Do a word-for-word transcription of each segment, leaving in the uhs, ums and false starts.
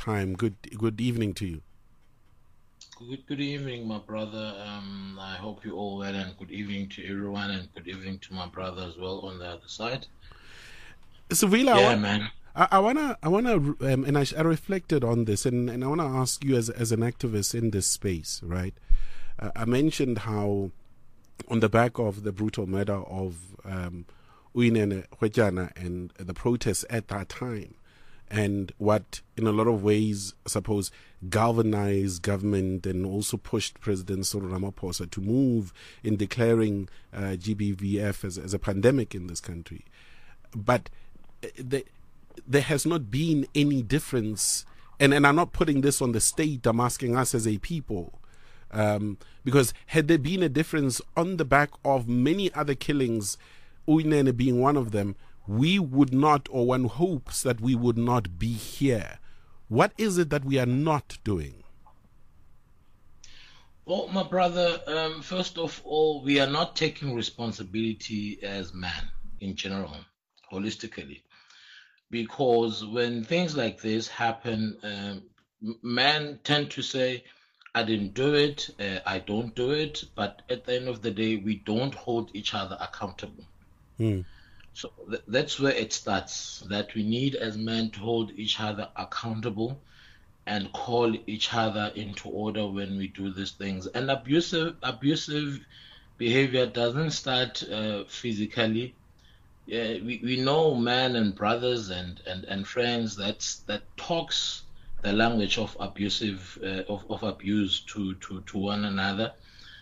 time. Good good evening to you. Good, good evening, my brother. Um, I hope you're all well, and good evening to everyone, and good evening to my brother as well on the other side. Savila, I Yeah, want, man. I, I wanna, I wanna, um, and I, I reflected on this, and, and I wanna ask you as as an activist in this space, right? Uh, I mentioned how, on the back of the brutal murder of um, Uyinene Rwejana and the protests at that time, and what in a lot of ways, I suppose, galvanized government and also pushed President Cyril Ramaphosa to move in declaring uh, G B V F as, as a pandemic in this country. But the, there has not been any difference, and, and I'm not putting this on the state, I'm asking us as a people, um, because had there been a difference on the back of many other killings, Uyinene being one of them, we would not, or one hopes that we would not be here. What is it that we are not doing? Well, my brother, um, first of all, we are not taking responsibility as man in general, holistically, because when things like this happen, um, men tend to say, I didn't do it, uh, I don't do it, but at the end of the day, we don't hold each other accountable. Hmm. So th- that's where it starts, that we need as men to hold each other accountable and call each other into order when we do these things. And abusive abusive behavior doesn't start uh, physically. Yeah, we, we know men and brothers and, and, and friends that's that talks the language of abusive uh, of, of abuse to, to, to one another,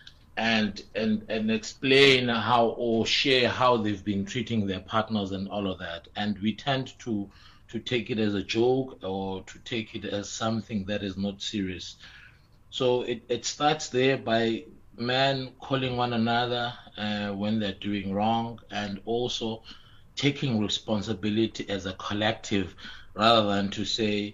and and and explain how or share how they've been treating their partners and all of that. And we tend to to take it as a joke or to take it as something that is not serious. So it, it starts there by men calling one another uh, when they're doing wrong, and also taking responsibility as a collective rather than to say,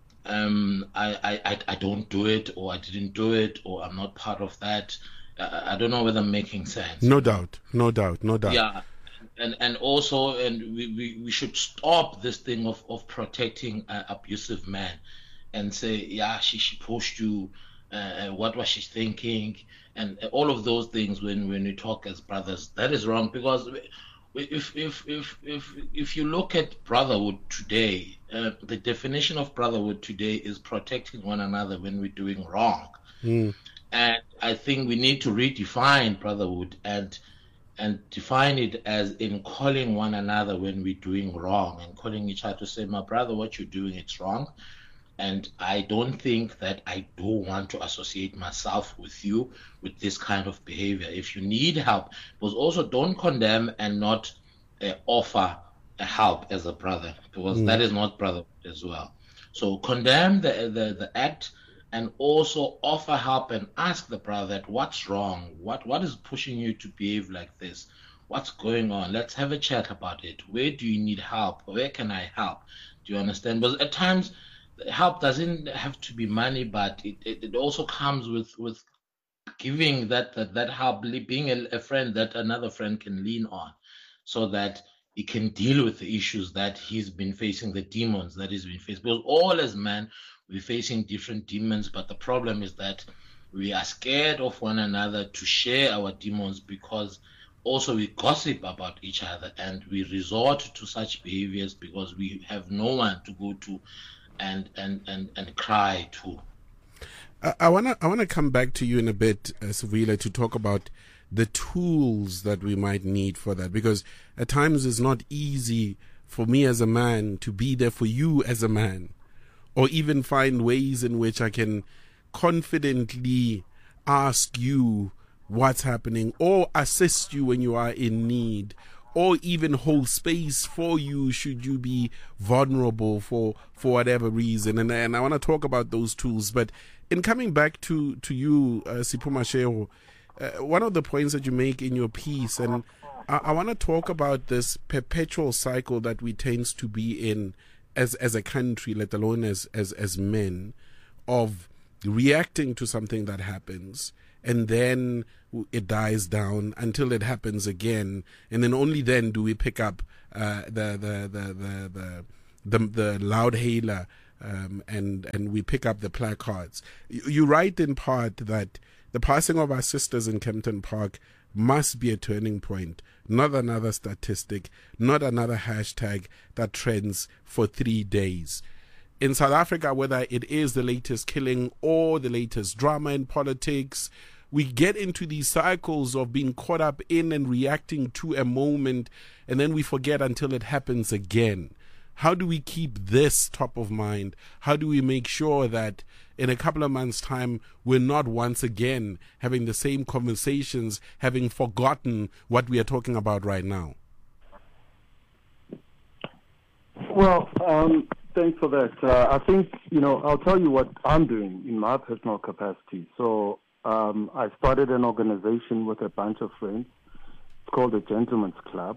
um, I, I, I don't do it, or I didn't do it, or I'm not part of that. I, I don't know whether I'm making sense. No doubt, no doubt, no doubt. Yeah, and and also, and we, we, we should stop this thing of, of protecting uh, abusive men and say, yeah, she, she pushed you, uh, what was she thinking, and all of those things when, when we talk as brothers. That is wrong, because if if if if if you look at brotherhood today, uh, the definition of brotherhood today is protecting one another when we're doing wrong. Mm. And I think we need to redefine brotherhood and and define it as in calling one another when we're doing wrong, and calling each other to say, my brother, what you're doing, it's wrong. And I don't think that I do want to associate myself with you with this kind of behavior. If you need help, but also don't condemn and not uh, offer a help as a brother, because Mm. that is not brotherhood as well. So condemn the, the, the act, and also offer help and ask the brother that what's wrong, what what is pushing you to behave like this, what's going on, let's have a chat about it. Where do you need help? Where can I help? Do you understand? Because at times help doesn't have to be money, but it, it, it also comes with with giving that that, that help, being a, a friend that another friend can lean on, so that he can deal with the issues that he's been facing, the demons that he's been facing. Because all as men, we're facing different demons, but the problem is that we are scared of one another to share our demons, because also we gossip about each other and we resort to such behaviors because we have no one to go to and and and, and cry to. I, I wanna I wanna come back to you in a bit, uh, Savila, to talk about the tools that we might need for that, because at times it's not easy for me as a man to be there for you as a man, or even find ways in which I can confidently ask you what's happening, or assist you when you are in need, or even hold space for you should you be vulnerable for for whatever reason. And, and I want to talk about those tools. But in coming back to, to you, uh, Sipho Mashego, uh, one of the points that you make in your piece, and I, I want to talk about this perpetual cycle that we tend to be in as as a country, let alone as, as, as men, of reacting to something that happens, and then it dies down until it happens again, and then only then do we pick up uh, the, the, the, the, the, the, the loud hailer um, and and we pick up the placards. You, you write in part that the passing of our sisters in Kempton Park must be a turning point, not another statistic, not another hashtag that trends for three days. In South Africa, whether it is the latest killing or the latest drama in politics, we get into these cycles of being caught up in and reacting to a moment, and then we forget until it happens again. How do we keep this top of mind? How do we make sure that in a couple of months' time, we're not once again having the same conversations, having forgotten what we are talking about right now? Well, um, thanks for that. Uh, I think, you know, I'll tell you what I'm doing in my personal capacity. So um, I started an organization with a bunch of friends. It's called the Gentleman's Club.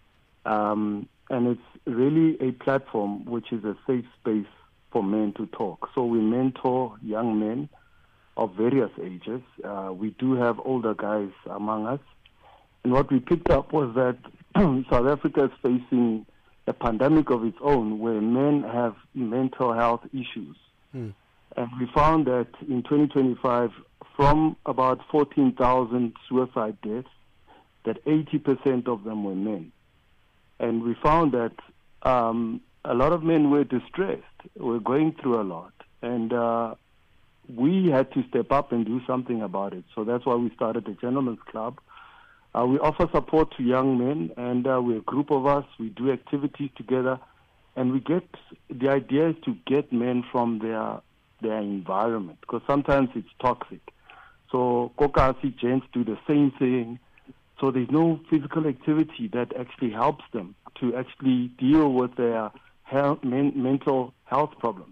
Um, and it's really a platform which is a safe space for men to talk. So we mentor young men of various ages. Uh, we do have older guys among us. And what we picked up was that South Africa is facing a pandemic of its own where men have mental health issues. Mm. And we found that in twenty twenty-five, from about fourteen thousand suicide deaths, that eighty percent of them were men. And we found that um, a lot of men were distressed, were going through a lot. And uh, we had to step up and do something about it. So that's why we started the Gentleman's Club. Uh, we offer support to young men, and uh, we're a group of us. We do activities together. And we get, the idea is to get men from their their environment, because sometimes it's toxic. So Kokasi gents do the same thing. So there's no physical activity that actually helps them to actually deal with their health, men, mental health problems.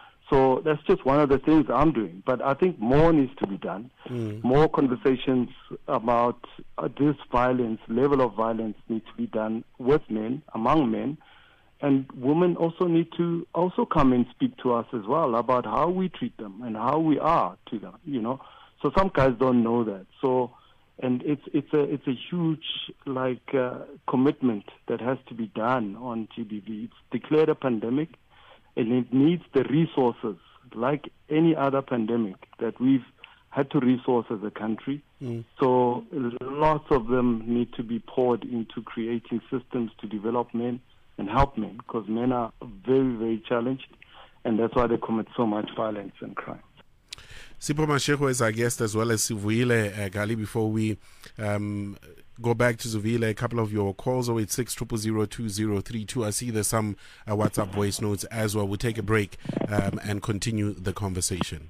So that's just one of the things I'm doing. But I think more needs to be done. Mm. More conversations about uh, this violence, level of violence needs to be done with men, among men. And women also need to also come and speak to us as well about how we treat them and how we are to them, you know. So some guys don't know that. So, and it's it's a it's a huge like uh, commitment that has to be done on G B V. It's declared a pandemic, and it needs the resources like any other pandemic that we've had to resource as a country. Mm. So lots of them need to be poured into creating systems to develop men and help men, because men are very, very challenged, and that's why they commit so much violence and crime. Sipho Mashego is our guest, as well as Sivuyile uh, Gali. Before we um, go back to Sivuyile, a couple of your calls, oh eight six, zero zero zero, two zero three two. I see there's some uh, WhatsApp voice notes as well. We'll take a break um, and continue the conversation.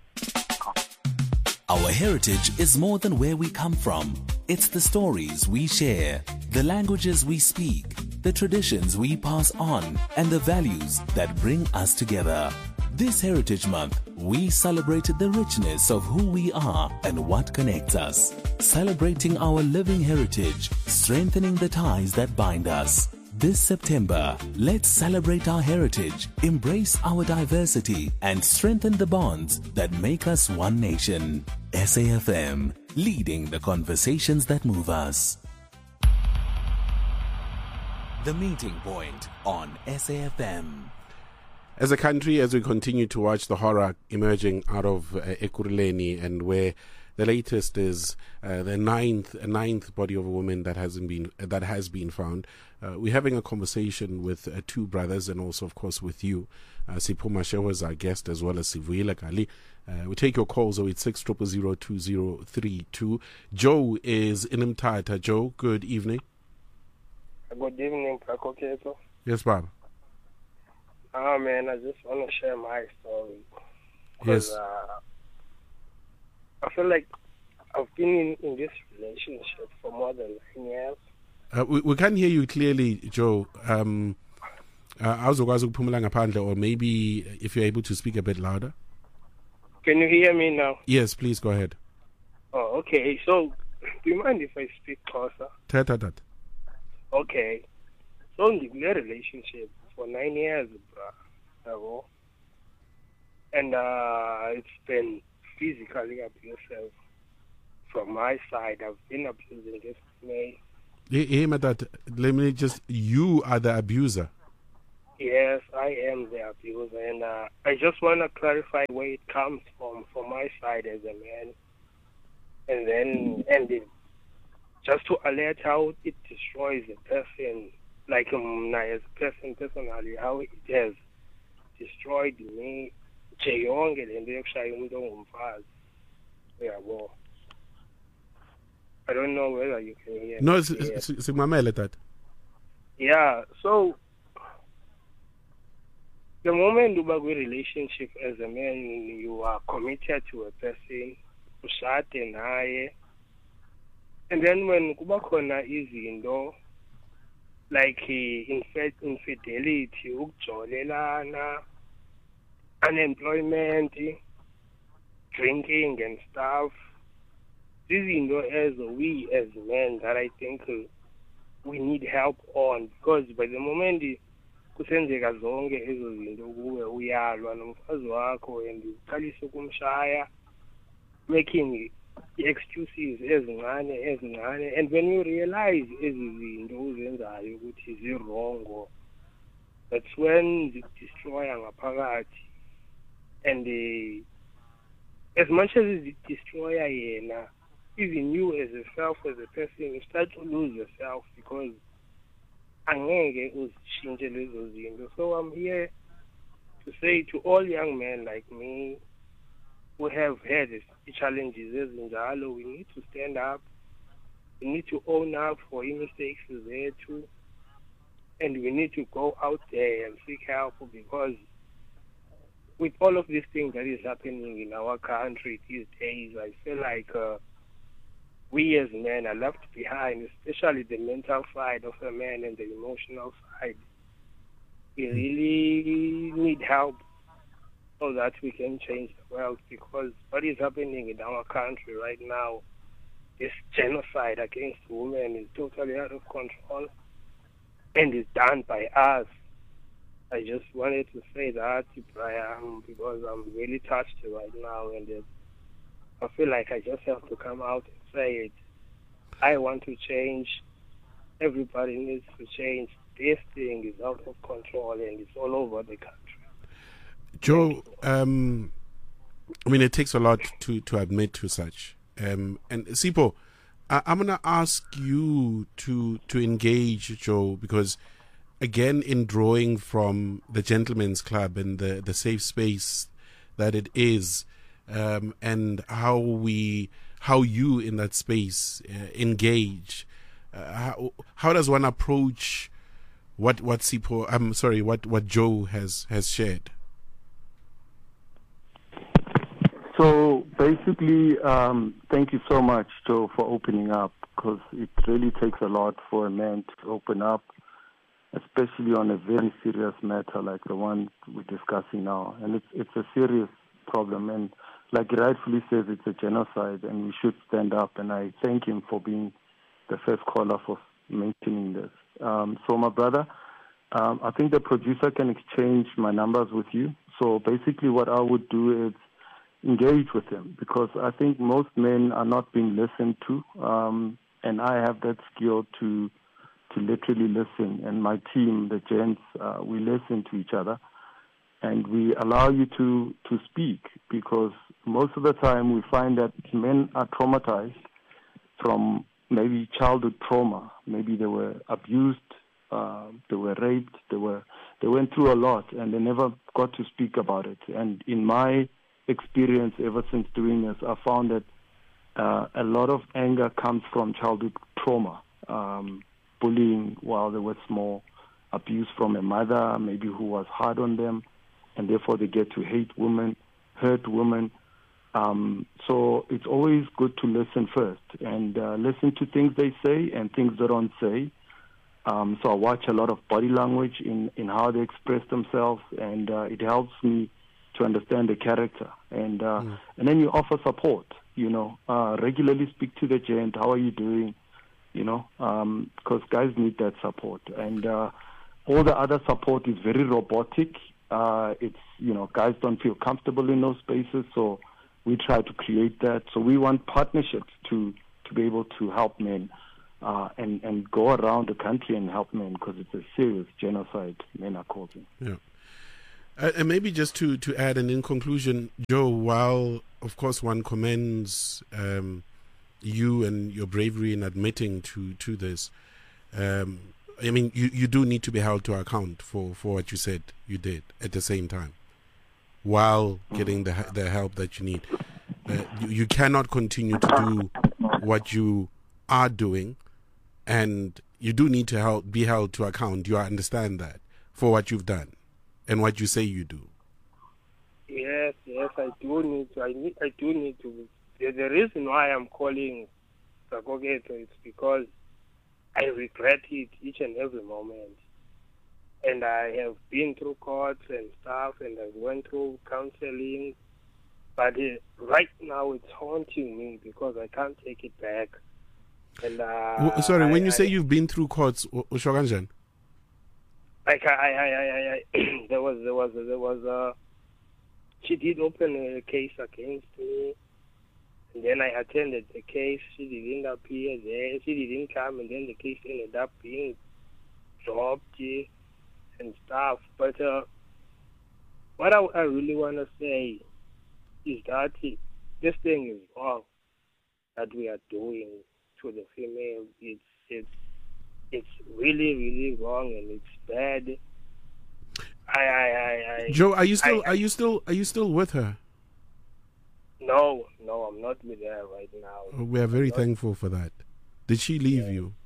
Our heritage is more than where we come from. It's the stories we share, the languages we speak, the traditions we pass on, and the values that bring us together. This Heritage Month, we celebrated the richness of who we are and what connects us. Celebrating our living heritage, strengthening the ties that bind us. This September, let's celebrate our heritage, embrace our diversity, and strengthen the bonds that make us one nation. S A F M, leading the conversations that move us. The Meeting Point on S A F M. As a country, as we continue to watch the horror emerging out of uh, Ekurhuleni, and where the latest is uh, the ninth ninth body of a woman that hasn't been uh, that has been found, uh, we're having a conversation with uh, two brothers, and also, of course, with you. Uh, Sipho Mashego is our guest, as well as Sivuyile Gali. Uh, we take your calls, oh eight six, zero zero zero, two zero three two. Joe is in Mthatha. Joe, good evening. Good evening, Prakoketo. Yes, Bob. Ah, man, I just want to share my story. Yes. Uh, I feel like I've been in, in this relationship for more than nine years. Uh, we, we can't hear you clearly, Joe. Um, uh, or maybe if you're able to speak a bit louder. Can you hear me now? Yes, please go ahead. Oh, okay. So, do you mind if I speak closer? Tat, tat. Okay. So, in the relationship for nine years, bro. And uh, it's been physically abusive from my side. I've been abusing this man. Hey, hey, that, let me just, you are the abuser. Yes, I am the abuser, and uh, I just want to clarify where it comes from, from my side as a man, and then and it, just to alert how it destroys a person, like um, as a person personally, how it has destroyed me. Nje yonke lento yokushaya umuntu ongumfazi. Uyabo. I don't know whether you can hear No, me. it's, it's, it's, it's that. Yeah, so the moment you have a relationship as a man, you are committed to a person, ushade naye, and then when kuba khona izinto like uh, infidelity, ukujolelana, unemployment, drinking and stuff, these izinto as we as men that I think uh, we need help on, because by the moment kusenzeka zonke ezo zinto kuwe uyalwa nomfazi wakho and uqalisa ukumshaya, making excuses ezincane ezincane, and when you realize ezi zinto uzenzayo ukuthi zi-wrong, that's when zidestroya ngaphakathi. And uh, as much as it destroya yena, even you as a self, as a person, you start to lose yourself, because angeke uzishintshe lezo zinto. So I'm here to say to all young men like me who have had challenges ezinjalo, we need to stand up, we need to own up for any mistakes there too, and we need to go out there and seek help, because with all of these things that is happening in our country these days, I feel like uh, we as men are left behind, especially the mental side of a man and the emotional side. We really need help so that we can change the world, because what is happening in our country right now, this genocide against women, is totally out of control and is done by us. I just wanted to say that, Brian, because I'm really touched right now, and it, I feel like I just have to come out and say it. I want to change. Everybody needs to change. This thing is out of control, and it's all over the country. Joe, um, I mean, it takes a lot to, to admit to such. Um, and Sipho, I, I'm going to ask you to to engage, Joe, because again, in drawing from the Gentlemen's Club and the, the safe space that it is, um, and how we, how you in that space uh, engage, uh, how, how does one approach what what Sipho, I'm sorry, what, what Joe has, has shared? So basically, um, thank you so much, Joe, for opening up, because it really takes a lot for a man to open up, especially on a very serious matter like the one we're discussing now. And it's it's a serious problem. And like he rightfully says, it's a genocide, and we should stand up. And I thank him for being the first caller for mentioning this. Um, so, my brother, um, I think the producer can exchange my numbers with you. So basically what I would do is engage with him, because I think most men are not being listened to. Um, and I have that skill to to literally listen, and my team, the gents, uh, we listen to each other, and we allow you to, to speak, because most of the time we find that men are traumatized from maybe childhood trauma. Maybe they were abused, uh, they were raped, they were they went through a lot, and they never got to speak about it. And in my experience, ever since doing this, I found that uh, a lot of anger comes from childhood trauma. Um, bullying while they were small, abuse from a mother maybe who was hard on them, and therefore they get to hate women, hurt women. Um, so it's always good to listen first, and uh, listen to things they say and things they don't say. Um, so I watch a lot of body language in, in how they express themselves, and uh, it helps me to understand the character. And uh, mm. and then you offer support, you know, uh, regularly speak to the gent, how are you doing? You know, um, because guys need that support. And uh, all the other support is very robotic. Uh, it's, you know, guys don't feel comfortable in those spaces, so we try to create that. So we want partnerships to, to be able to help men. uh, and, and go around the country and help men, because it's a serious genocide men are causing. Yeah. Uh, and maybe just to, to add, and in conclusion, Joe, while of course one commends um, you and your bravery in admitting to, to this, um, I mean, you, you do need to be held to account for, for what you said you did at the same time, while getting the the help that you need. Uh, you, you cannot continue to do what you are doing, and you do need to help, be held to account. You understand that for what you've done and what you say you do. Yes, yes, I do need to. I need. I do need to. The, the reason why I'm calling Sakogeto is because I regret it each and every moment. And I have been through courts and stuff, and I went through counseling. But uh, right now it's haunting me because I can't take it back. And uh, w- Sorry, I, when you I, say you've been through courts, Ushoganjan? Like I, I, I, I, I there was, there was, there was a. She did open a case against me. And then I attended the case. She didn't appear there. She didn't come, and then the case ended up being dropped and stuff. But uh, what I, I really want to say is that this thing is wrong that we are doing to the female. It's it's it's really really wrong, and it's bad. I I I, I Joe, are you still I, are you still are you still with her? No, no, I'm not with her right now. We are very thankful for that. Did she leave Yeah. you?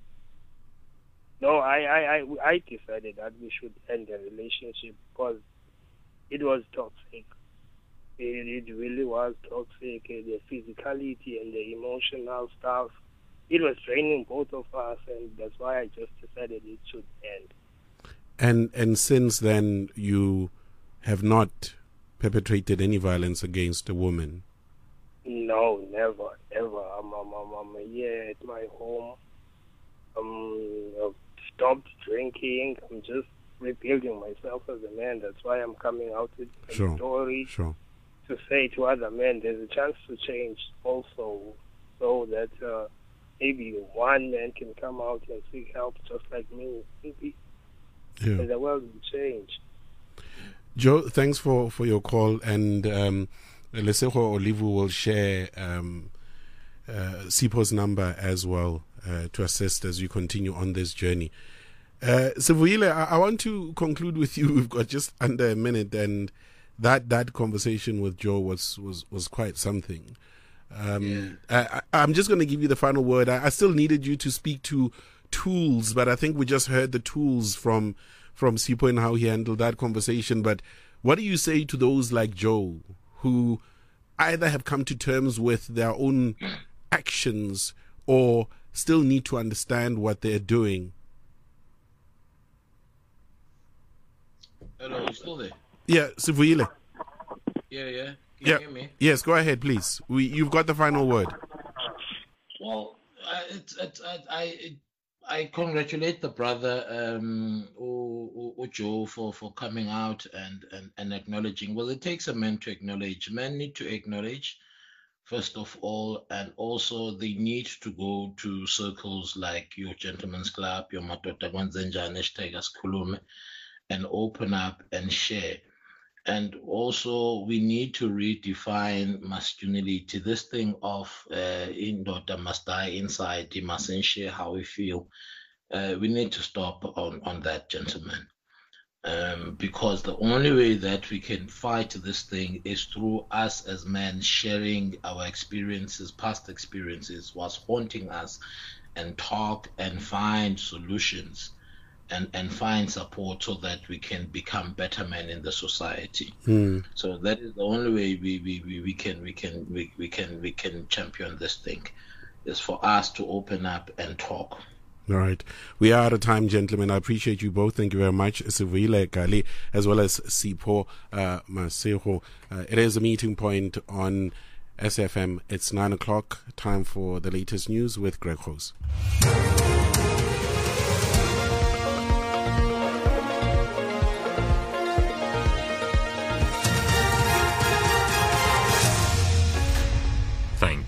No, I, I, I, I decided that we should end the relationship because it was toxic. It, it really was toxic. The physicality and the emotional stuff, it was draining both of us, and that's why I just decided it should end. And and since then, you have not perpetrated any violence against a woman? No, never, ever. I'm, I'm, I'm, I'm here at my home. Um, I've stopped drinking. I'm just rebuilding myself as a man. That's why I'm coming out with a Sure, story sure. to say to other men there's a chance to change also, so that uh, maybe one man can come out and seek help just like me. Maybe Yeah. the world will change. Joe, thanks for, for your call, and um, Lesego Olivu will share um, uh, Sipho's number as well uh, to assist as you continue on this journey. Uh, Sivuyile, I, I want to conclude with you. We've got just under a minute, and that, that conversation with Joe was, was, was quite something. Um, yeah. I, I'm just going to give you the final word. I, I still needed you to speak to tools, but I think we just heard the tools from from Sipho and how he handled that conversation. But what do you say to those like Joe who either have come to terms with their own actions or still need to understand what they're doing? Hello, you still there? Yeah, Sivuyile. Yeah, yeah. Can Yeah. you hear me? Yes, go ahead, please. We, you've got the final word. Well, I, it's, it's, I, I, it, I congratulate the brother, um, O, o, o Joe, for, for coming out and, and, and acknowledging. Well, it takes a man to acknowledge. Men need to acknowledge, first of all, and also they need to go to circles like your Gentleman's Club, your Matota Gwanzenja, hashtag Asikhulume, and open up and share. And also, we need to redefine masculinity. This thing of uh, indoda must die inside, he mustn't share how we feel. Uh, we need to stop on, on that, gentlemen. Um, because the only way that we can fight this thing is through us as men sharing our experiences, past experiences, what's haunting us, and talk and find solutions. And, and find support so that we can become better men in the society. Hmm. So that is the only way we, we, we, we can we can we, we can we can champion this thing, is for us to open up and talk. All right. We are out of time, gentlemen. I appreciate you both. Thank you very much. Sivuyile Kali, as well as Sipho uh, Masego. Uh, it is a meeting point on S F M. It's nine o'clock. Time for the latest news with Greg Hose. Thank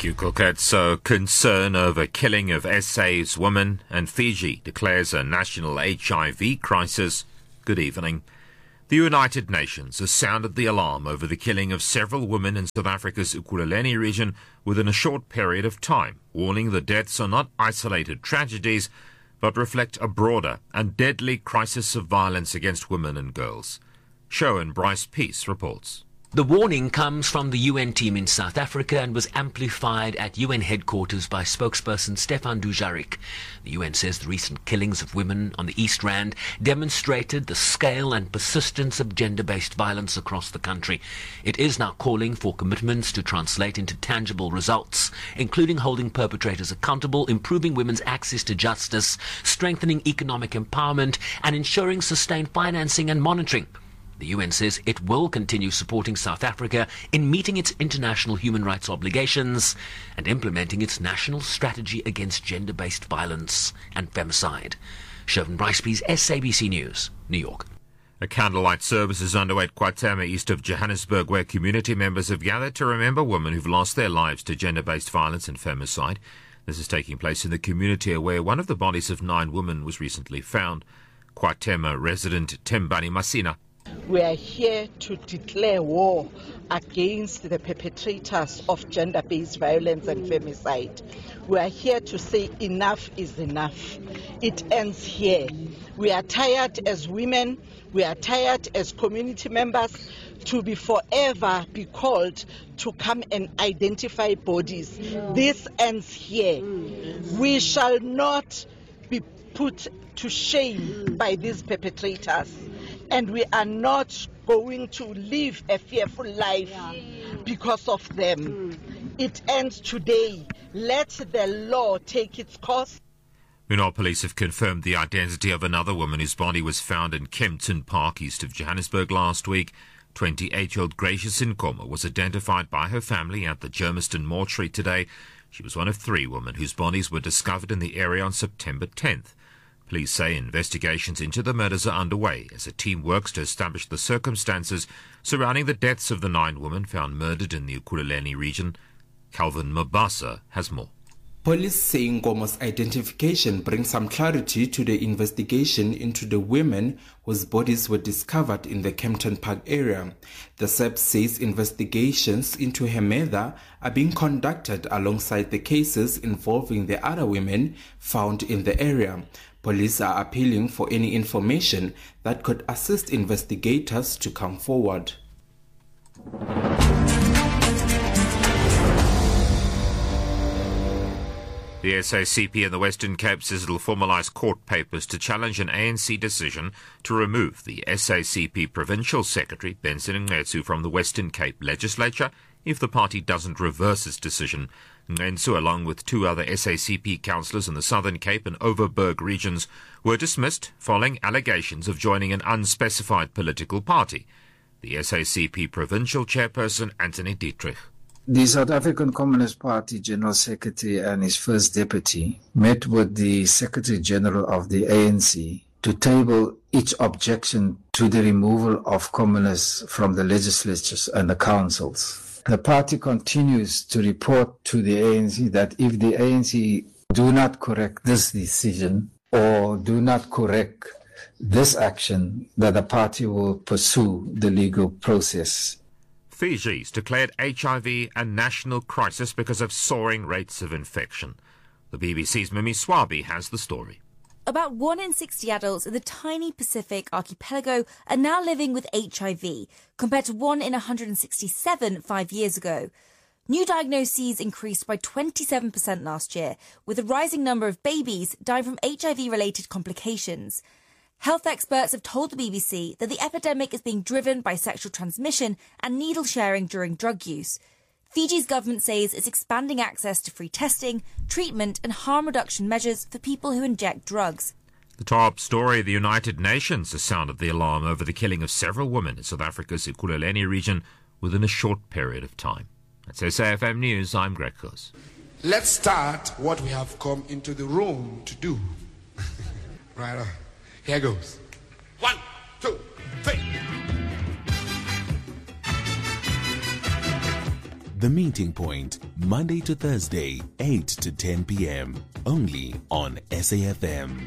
Thank you, Coquette. So, concern over killing of S A's women, and Fiji declares a national H I V crisis. Good evening. The United Nations has sounded the alarm over the killing of several women in South Africa's Ekurhuleni region within a short period of time, warning the deaths are not isolated tragedies, but reflect a broader and deadly crisis of violence against women and girls. Showan Bryce Peace reports. The warning comes from the U N team in South Africa and was amplified at U N headquarters by spokesperson Stefan Dujarric. The U N says the recent killings of women on the East Rand demonstrated the scale and persistence of gender-based violence across the country. It is now calling for commitments to translate into tangible results, including holding perpetrators accountable, improving women's access to justice, strengthening economic empowerment, and ensuring sustained financing and monitoring. The U N says it will continue supporting South Africa in meeting its international human rights obligations and implementing its national strategy against gender-based violence and femicide. Shovan Brycepeace, S A B C News, New York. A candlelight service is underway at KwaThema, east of Johannesburg, where community members have gathered to remember women who've lost their lives to gender-based violence and femicide. This is taking place in the community where one of the bodies of nine women was recently found. KwaThema resident Tembani Masina. We are here to declare war against the perpetrators of gender-based violence and femicide. We are here to say enough is enough. It ends here. We are tired as women, we are tired as community members to be forever be called to come and identify bodies. This ends here. We shall not be put to shame by these perpetrators. And we are not going to live a fearful life because of them. It ends today. Let the law take its course. Meanwhile, police have confirmed the identity of another woman whose body was found in Kempton Park, east of Johannesburg last week. twenty-eight-year-old Gracious Nkomo was identified by her family at the Germiston mortuary today. She was one of three women whose bodies were discovered in the area on September tenth. Police say investigations into the murders are underway as a team works to establish the circumstances surrounding the deaths of the nine women found murdered in the Ekurhuleni region. Calvin Mabasa has more. Police say Nkomo's identification brings some clarity to the investigation into the women whose bodies were discovered in the Kempton Park area. The S E P says investigations into her murder are being conducted alongside the cases involving the other women found in the area. Police are appealing for any information that could assist investigators to come forward. The S A C P in the Western Cape says it will formalise court papers to challenge an A N C decision to remove the S A C P Provincial Secretary, Benson Ngqetsu, from the Western Cape Legislature if the party doesn't reverse its decision. Ngqetsu, along with two other S A C P councillors in the Southern Cape and Overberg regions, were dismissed following allegations of joining an unspecified political party. The S A C P Provincial Chairperson, Anthony Dietrich. The South African Communist Party General Secretary and his first deputy met with the Secretary General of the A N C to table each objection to the removal of communists from the legislatures and the councils. The party continues to report to the A N C that if the A N C do not correct this decision or do not correct this action, that the party will pursue the legal process. Fiji's declared H I V a national crisis because of soaring rates of infection. The B B C's Mimi Swabi has the story. About one in sixty adults in the tiny Pacific archipelago are now living with H I V, compared to one in one hundred sixty-seven five years ago. New diagnoses increased by twenty-seven percent last year, with a rising number of babies dying from H I V-related complications. Health experts have told the B B C that the epidemic is being driven by sexual transmission and needle sharing during drug use. Fiji's government says it's expanding access to free testing, treatment and harm reduction measures for people who inject drugs. The top story, the United Nations has sounded the alarm over the killing of several women in South Africa's Ekurhuleni region within a short period of time. That's S A F M News, I'm Greg Coos. Let's start what we have come into the room to do. Right on. Here goes. One, two, three. The Meeting Point, Monday to Thursday, eight to ten p.m. Only on S A F M.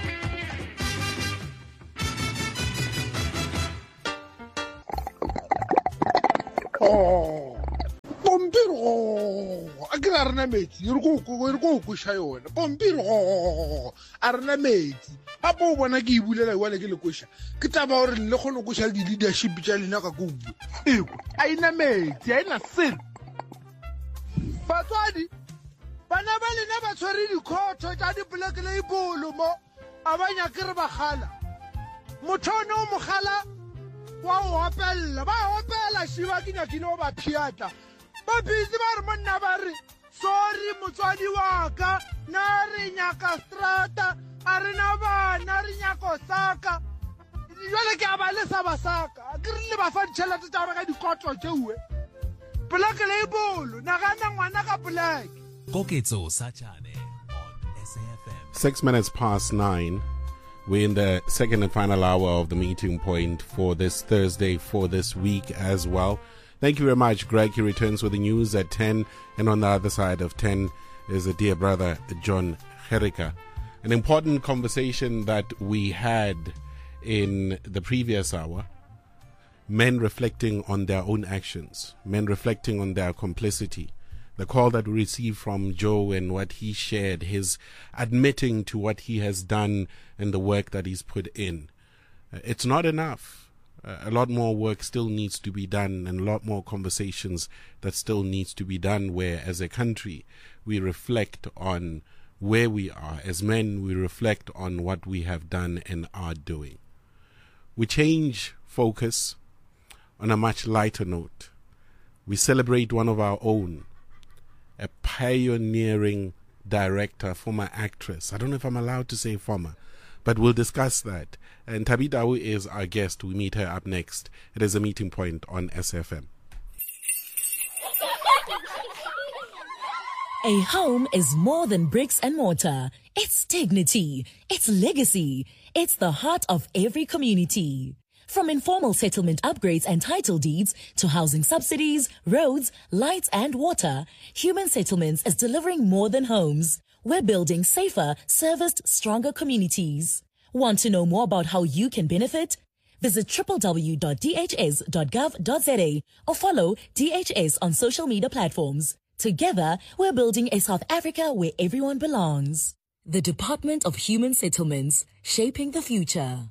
Oh, Pompiro! A grana mate, you're go go go go shayon. Pompiro! Arna mate. Apo wana ki bula wala ke lekosha. Ke taba hore le kgone go sha di leadership tsa lena ka go. Eko, aina mate, aina sin. Batswadi bana ba lena ba tshwere dikhotho tsa di black label mo abanya ke re bagala motho no mogala wa o opella ba opella shiba ke nya kino ba phiata ba busy ba re monna ba re sorry motswadi wa ka na re nyaka strata are na bana re nyaka saka jwale ke aba le sa ba saka ke re le ba fa ditšhelete tsa re ka dikhotho tsewe black label na gana ngwana ka black. Koketso Sachane on S A F M. Six minutes past nine. We're in the second and final hour of the Meeting Point for this Thursday, for this week as well. Thank you very much, Greg. He returns with the news at ten, and on the other side of ten is a dear brother, John Herika. An important conversation that we had in the previous hour. Men reflecting on their own actions, men reflecting on their complicity. The call that we received from Joe and what he shared, his admitting to what he has done and the work that he's put in. Uh, it's not enough. Uh, a lot more work still needs to be done, and a lot more conversations that still needs to be done, where as a country we reflect on where we are. As men, we reflect on what we have done and are doing. We change focus. On a much lighter note, we celebrate one of our own, a pioneering director, former actress. I don't know if I'm allowed to say former, but we'll discuss that. And Thabi Tau is our guest. We meet her up next. It is a Meeting Point on S F M. A home is more than bricks and mortar. It's dignity. It's legacy. It's the heart of every community. From informal settlement upgrades and title deeds to housing subsidies, roads, lights and water, Human Settlements is delivering more than homes. We're building safer, serviced, stronger communities. Want to know more about how you can benefit? Visit w w w dot d h s dot gov dot z a or follow D H S on social media platforms. Together, we're building a South Africa where everyone belongs. The Department of Human Settlements, shaping the future.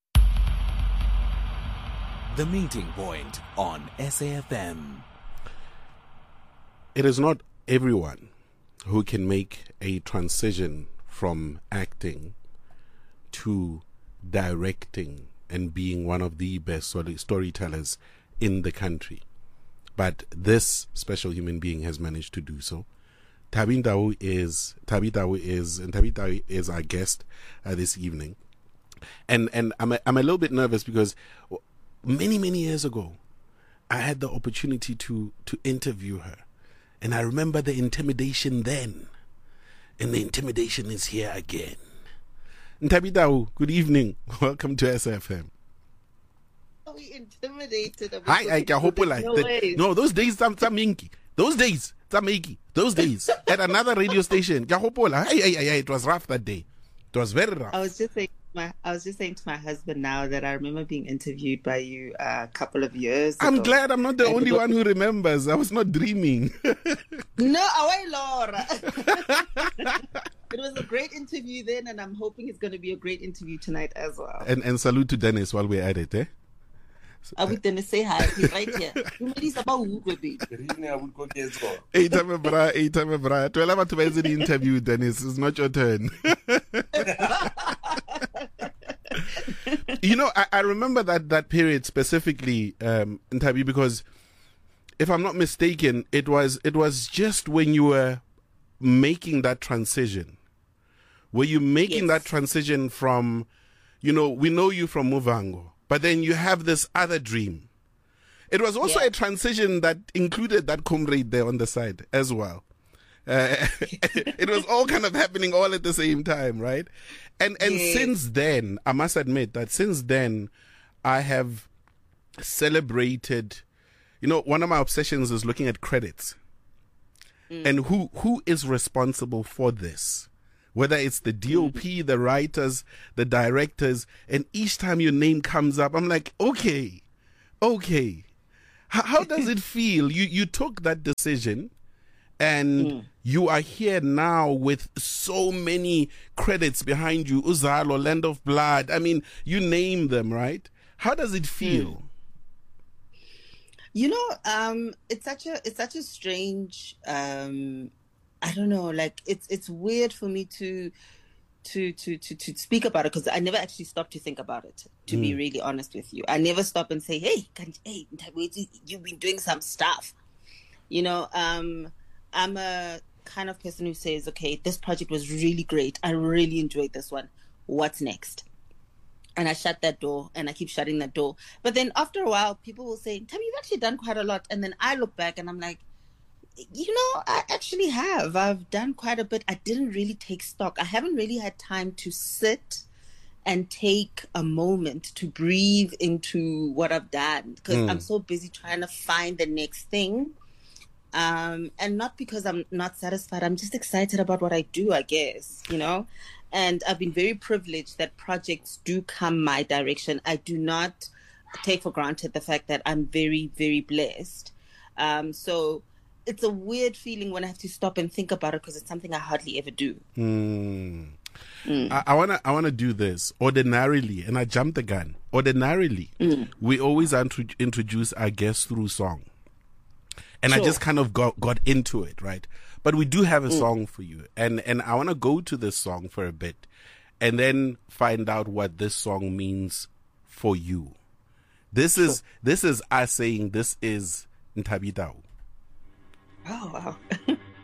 The Meeting Point on S A F M. It is not everyone who can make a transition from acting to directing and being one of the best storytellers in the country. But this special human being has managed to do so. Thabi Tau is, Thabi Tau is, and Thabi Tau is our guest uh, this evening. And and I'm a, I'm a little bit nervous because many, many years ago, I had the opportunity to, to interview her. And I remember the intimidation then. And the intimidation is here again. Thabi Tau, good evening. Welcome to S F M. Are we intimidated? Hi, I hope like no, that. No, those days, some minky. Those days, some minky. Those days, at another radio station, hey, hey, hey, it was rough that day. It was very rough. I was just saying. My, I was just saying to my husband now that I remember being interviewed by you uh, a couple of years I'm ago. glad I'm not the only one who remembers. I was not dreaming. No, away, Laura. It was a great interview then, and I'm hoping it's going to be a great interview tonight as well. And and salute to Dennis while we're at it, eh? Are we going to say hi? He's right here. He's about who, baby. Hey, time bra, hey, time bra. To allow to the interview, Dennis, it's not your turn. You know, I, I remember that, that period specifically, um, Thabi, because if I'm not mistaken, it was it was just when you were making that transition. Were you making yes. that transition from, you know, we know you from Muvhango, but then you have this other dream. It was also yeah. a transition that included that comrade there on the side as well. Uh, it was all kind of happening all at the same time, right? And and yeah. since then, I must admit that since then, I have celebrated you know, one of my obsessions is looking at credits. Mm. And who who is responsible for this? Whether it's the D O P, mm. the writers, the directors, and each time your name comes up, I'm like, okay, okay. How, how does it feel? You you took that decision, and mm. you are here now with so many credits behind you. Uzalo, Land of Blood. I mean, you name them, right? How does it feel? Mm. You know, um, it's such a it's such a strange. Um, I don't know. Like it's it's weird for me to to to to, to speak about it because I never actually stopped to think about it. To mm. be really honest with you, I never stop and say, "Hey, can, hey, you've been doing some stuff." You know, um, I'm a kind of person who says, "Okay, this project was really great. I really enjoyed this one. What's next?" And I shut that door, and I keep shutting that door. But then after a while, people will say, "Tammy, you've actually done quite a lot." And then I look back, and I'm like, you know, I actually have. I've done quite a bit. I didn't really take stock. I haven't really had time to sit and take a moment to breathe into what I've done because mm. I'm so busy trying to find the next thing. Um, and not because I'm not satisfied. I'm just excited about what I do, I guess, you know. And I've been very privileged that projects do come my direction. I do not take for granted the fact that I'm very, very blessed. Um, so it's a weird feeling when I have to stop and think about it because it's something I hardly ever do. Mm. Mm. I, I wanna, I wanna do this ordinarily, and I jumped the gun. Ordinarily, mm. we always int- introduce our guests through song, and sure. I just kind of got got into it, right? But we do have a mm. song for you, and and I want to go to this song for a bit, and then find out what this song means for you. This sure. is this is us saying this is Nthabi Tau. Oh wow.